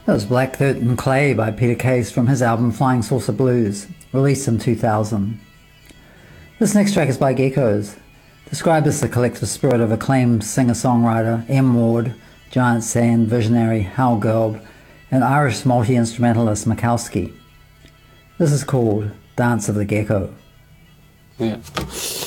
That was Black Dirt and Clay by Peter Case from his album Flying Saucer Blues, released in 2000. This next track is by Geckos, described as the collective spirit of acclaimed singer-songwriter M. Ward, Giant Sand visionary Hal Gelb, and Irish multi-instrumentalist Makowski. This is called Dance of the Gecko. Yeah.